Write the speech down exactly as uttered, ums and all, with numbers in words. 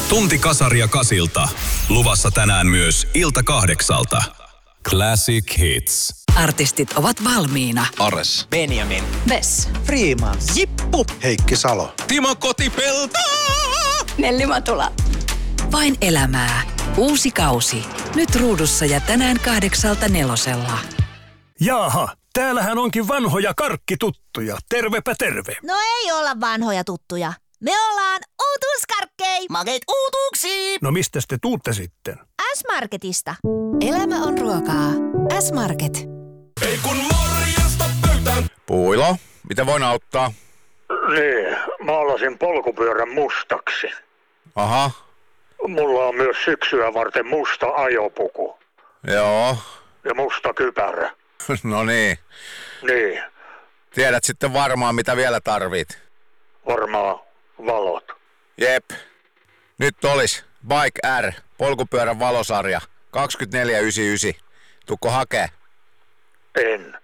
Tunti kasaria kasilta. Luvassa tänään myös ilta kahdeksalta. Classic Hits. Artistit ovat valmiina. Ares. Benjamin. Vess. Freeman. Jippu. Heikki Salo. Timo Kotipelto. Nelli Matula. Vain elämää. Uusi kausi. Nyt ruudussa ja tänään kahdeksalta nelosella. Jaaha, täällähän onkin vanhoja karkkituttuja. Tervepä terve. No ei olla vanhoja tuttuja. Me ollaan uutuuskarkkei. Makeet uutuuksiin. No mistä te tuutte sitten? S-Marketista. Elämä on ruokaa. S-Market. Ei kun morjesta pöytään. Puilo, miten voin auttaa? Niin, maalasin polkupyörän mustaksi. Aha, Mulla on myös syksyä varten musta ajopuku joo. ja musta kypärä. No niin. Niin, Tiedät sitten varmaan mitä vielä tarvit. varmaan valot. Jep. Nyt olis Bike R, polkupyörän valosarja. kaksikymmentäneljä yhdeksänkymmentäyhdeksän. Tukko hakee? En.